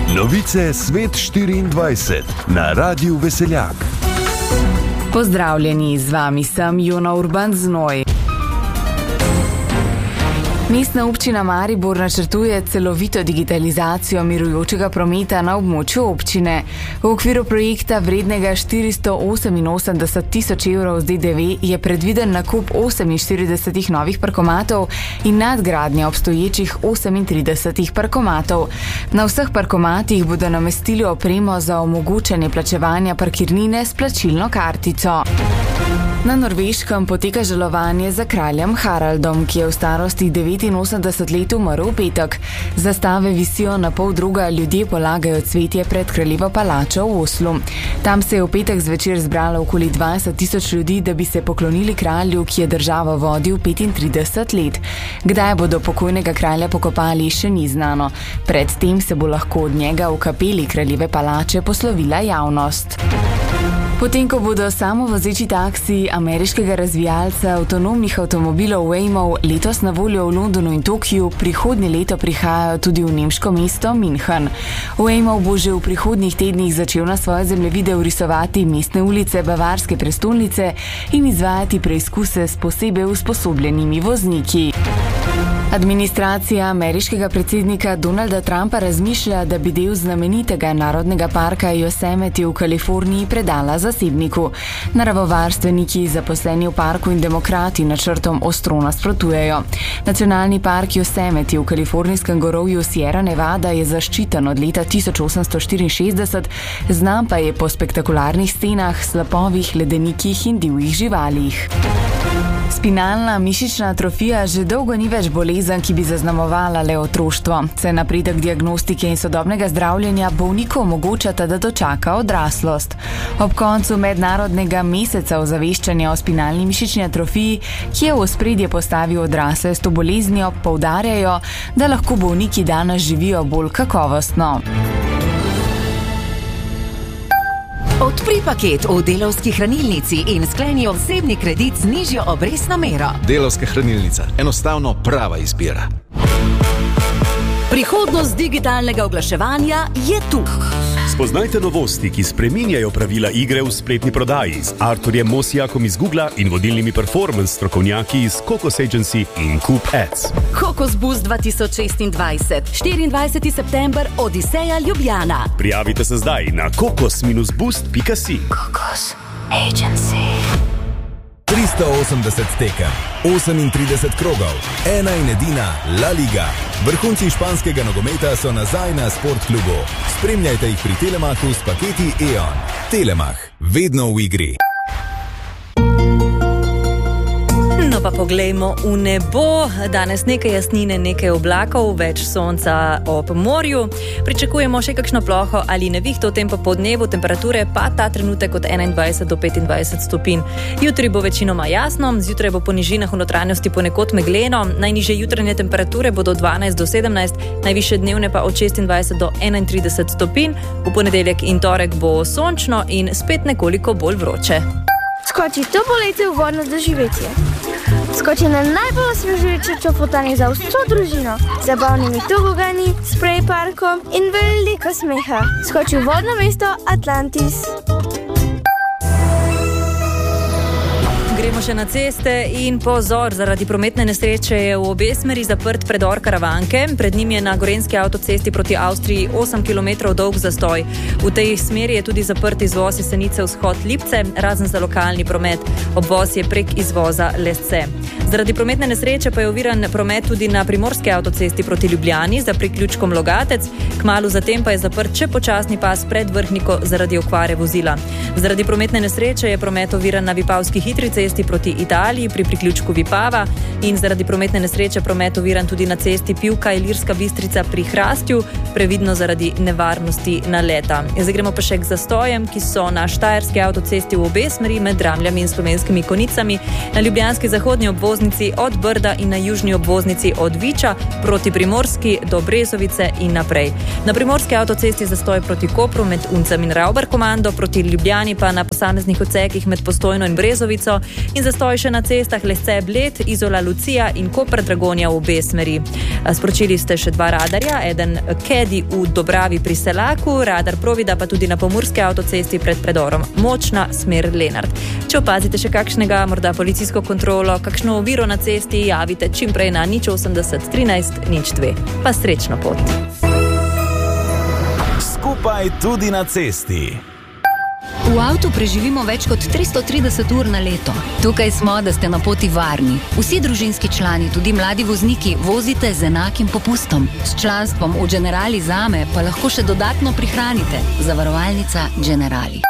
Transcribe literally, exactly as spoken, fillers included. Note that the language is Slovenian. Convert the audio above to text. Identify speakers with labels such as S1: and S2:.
S1: Novice Svet štiriindvajset na Radiu Veseljak.
S2: Pozdravljeni, z vami sem Jona Urban Znoj. Mestna občina Maribor načrtuje celovito digitalizacijo mirujočega prometa na območju občine. V okviru projekta vrednega štiristo oseminosemdeset tisoč evrov z D D V je predviden nakup oseminštirideset novih parkomatov in nadgradnja obstoječih osemintrideset parkomatov. Na vseh parkomatih bodo namestili opremo za omogočanje plačevanja parkirnine s plačilno kartico. Na Norveškem poteka žalovanje za kraljem Haraldom, ki je v starosti devetinosemdeset let umrl v petek. Zastave visijo na pol druga, ljudje polagajo cvetje pred kraljevo palačo v Oslu. Tam se je v petek zvečer zbralo okoli dvajset tisoč ljudi, da bi se poklonili kralju, ki je državo vodil petintrideset let. Kdaj bodo pokojnega kralja pokopali, še ni znano. Predtem se bo lahko od njega v kapeli kraljeve palače poslovila javnost. Potem, ko bodo samovozeči taksiji ameriškega razvijalca avtonomnih avtomobilov Waymo letos na voljo v Londonu in Tokiju, prihodnje leto prihajajo tudi v nemško mesto München. Waymo bo že v prihodnjih tednih začel na svoje zemljevide vrisovati mestne ulice bavarske prestolnice in izvajati preizkuse s posebej usposobljenimi vozniki. Administracija ameriškega predsednika Donalda Trumpa razmišlja, da bi del znamenitega narodnega parka Yosemite v Kaliforniji predala zasebniku. Naravovarstveniki, zaposleni v parku in demokrati načrtom ostro nasprotujejo. Nacionalni park Yosemite v kalifornijskem gorovju Sierra Nevada je zaščiten od leta tisoč osemsto štiriinšestdeset, znan pa je po spektakularnih scenah, slapovih, ledenikih in divjih živalih. Spinalna mišična atrofija že dolgo ni več bolezen, ki bi zaznamovala le otroštvo. Saj napredek diagnostike in sodobnega zdravljenja bolniku omogočata, da dočaka odraslost. Ob koncu mednarodnega meseca ozaveščanja o spinalni mišični atrofiji, ki je v ospredje postavil odrasle s to boleznijo, poudarjajo, da lahko bolniki danes živijo bolj kakovostno.
S3: Odpri paket v Delavski hranilnici in skleni osebni kredit z nižjo obrestno mero.
S4: Delavska hranilnica. Enostavno prava izbira.
S3: Prihodnost digitalnega oglaševanja je tu.
S5: Spoznajte novosti, ki spreminjajo pravila igre v spletni prodaji z Arturjem Mosijakom iz Googla in vodilnimi performance strokovnjaki iz Kokos Agency in Coop Ads.
S3: Kokos Boost dva tisoč šestindvajset, štiriindvajseti september, Odiseja Ljubljana.
S5: Prijavite se zdaj na kokos boost pika si.
S3: Kokos Agency.
S6: tristo osemdeset tekem, osemintrideset krogov, ena in edina La Liga. Vrhunci španskega nogometa so nazaj na Sportklubu. Spremljajte jih pri Telemachu s paketi E O N. Telemach, vedno v igri.
S7: No pa poglejmo v nebo. Danes nekaj jasnine, nekaj oblakov, več sonca ob morju. Pričakujemo še kakšno ploho ali nevihto v tem popoldnevu, temperature pa ta trenutek od enaindvajset do petindvajset stopinj. Jutri bo večinoma jasno, zjutraj bo po nižinah v notranjosti ponekod megleno, najnižje jutranje temperature bodo od dvanajst do sedemnajst, najvišje dnevne pa od šestindvajset do enaintrideset stopinj. V ponedeljek in torek bo sončno in spet nekoliko bolj vroče.
S8: Skoči to poletje v vodno doživetje. Skoči na najbolj osvežujoče čofotanje za vso družino, z zabavnimi tobogani, sprej parkom in veliko smeha. Skoči v vodno mesto Atlantis.
S7: Gremo še na ceste in pozor, zaradi prometne nesreče je v obe smeri zaprt predor Karavanke. Pred njim je na gorenjski avtocesti proti Avstriji osem kilometrov dolg zastoj. V tej smeri je tudi zaprt izvoz iz Senice vzhod Lipce, razen za lokalni promet. Obvoz je prek izvoza Lesce. Zaradi prometne nesreče pa je oviran promet tudi na primorski avtocesti proti Ljubljani za priključkom Logatec. Kmalu zatem pa je zaprt še počasni pas pred Vrhniko zaradi okvare vozila. Zaradi prometne nesreče je promet oviran na Vipavski hitri cesti proti Italiji pri priključku Vipava in zaradi prometne nesreče promet oviran tudi na cesti Pivka Ilirska Bistrica pri Hrastju, previdno zaradi nevarnosti naleta. Zdaj gremo pa še k zastojem, ki so na štajerski avtocesti v obe smeri med Dramljami in Slovenskimi Konicami, na ljubljanski zahodni obvoznici od Brda in na južni obvoznici od Viča proti Primorski do Brezovice in naprej. Na primorski avtocesti zastoj proti Kopru med Uncem in Rauber komando, proti Ljubljani pa na posameznih odsekih med Postojno in Brezovico in zastoj še na cestah Lesce Bled, Izola Lucija in Koper Dragonja v obe smeri. Sporočili ste še dva radarja, eden Kedi v Dobravi pri Selaku, radar Provida pa tudi na pomurski avtocesti pred predorom Močna, smer Lenart. Če opazite še kakšnega, morda policijsko kontrolo, kakšno oviro na cesti, javite čim prej na nič osemdeset trinajst nič dve. Pa srečno pot.
S9: Skupaj tudi na cesti.
S10: V avtu preživimo več kot tristo trideset ur na leto. Tukaj smo, da ste na poti varni. Vsi družinski člani, tudi mladi vozniki, vozite z enakim popustom. S članstvom v Generali Zame pa lahko še dodatno prihranite. Zavarovalnica Generali.